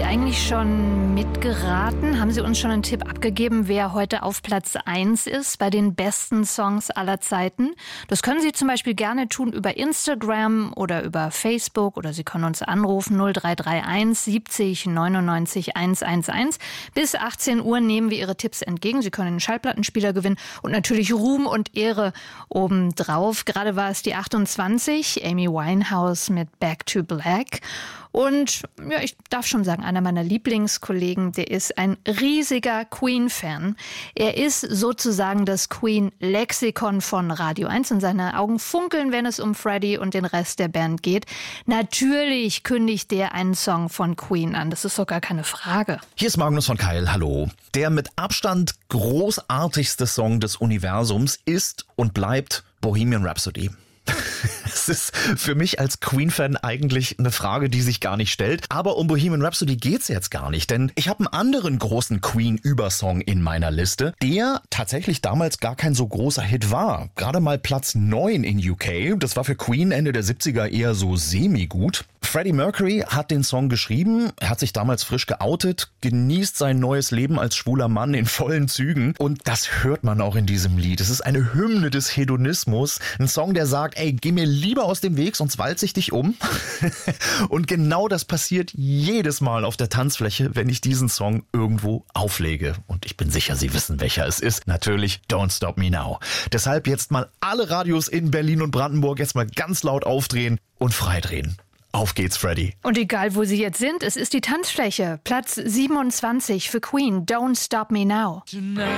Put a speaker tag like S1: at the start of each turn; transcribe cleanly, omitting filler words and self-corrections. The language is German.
S1: eigentlich schon mitgeraten? Haben Sie uns schon einen Tipp abgegeben, wer heute auf Platz 1 ist bei den besten Songs aller Zeiten? Das können Sie zum Beispiel gerne tun über Instagram oder über Facebook oder Sie können uns anrufen 0331 70 99 111. Bis 18 Uhr nehmen wir Ihre Tipps entgegen. Sie können einen Schallplattenspieler gewinnen und natürlich Ruhm und Ehre obendrauf. Gerade war es die 28, Amy Winehouse mit Back to Black. Und ja, ich darf schon sagen, einer meiner Lieblingskollegen, der ist ein riesiger Queen-Fan. Er ist sozusagen das Queen-Lexikon von Radio 1 und seine Augen funkeln, wenn es um Freddie und den Rest der Band geht. Natürlich kündigt der einen Song von Queen an, das ist doch gar keine Frage.
S2: Hier ist Magnus von Keil, hallo. Der mit Abstand großartigste Song des Universums ist und bleibt Bohemian Rhapsody. Es ist für mich als Queen-Fan eigentlich eine Frage, die sich gar nicht stellt. Aber um Bohemian Rhapsody geht's jetzt gar nicht, denn ich habe einen anderen großen Queen-Übersong in meiner Liste, der tatsächlich damals gar kein so großer Hit war. Gerade mal Platz 9 in UK. Das war für Queen Ende der 70er eher so semi-gut. Freddie Mercury hat den Song geschrieben, er hat sich damals frisch geoutet, genießt sein neues Leben als schwuler Mann in vollen Zügen und das hört man auch in diesem Lied. Es ist eine Hymne des Hedonismus, ein Song, der sagt, ey, geh mir lieber aus dem Weg, sonst walze ich dich um. Und genau das passiert jedes Mal auf der Tanzfläche, wenn ich diesen Song irgendwo auflege. Und ich bin sicher, Sie wissen, welcher es ist. Natürlich Don't Stop Me Now. Deshalb jetzt mal alle Radios in Berlin und Brandenburg jetzt mal ganz laut aufdrehen und freidrehen. Auf geht's, Freddie.
S1: Und egal, wo Sie jetzt sind, es ist die Tanzfläche. Platz 27 für Queen, Don't Stop Me Now.
S3: Tonight